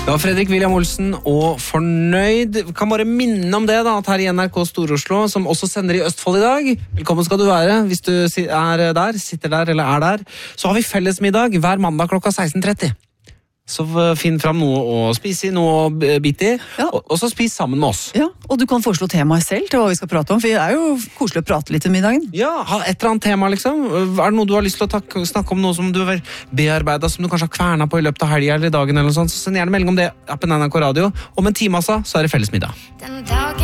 Det var Fredrik William Olsen og Fornøyd. Kan bare minne om det da, at her i NRK Stor-Oslo, som også sender i Østfold i dag, velkommen skal du være hvis du er der, sitter der eller er der, så har vi fellesmiddag hver mandag klokka 16:30. Så finn fram noe å spise i, noe å bite i, og så spis sammen med oss. Ja, og du kan foreslå temaet selv til hva vi skal prate om, for det er jo koselig å prate litt i middagen. Ja, ha et eller annet tema liksom. Er det noe du har lyst til å snakke om, noe som du har bearbeidet, som du kanskje har kvernet på i løpet av helgen eller dagen eller noe sånt, så send gjerne melding om det, appen NRK Radio. Om en time altså, så er det fellesmiddag.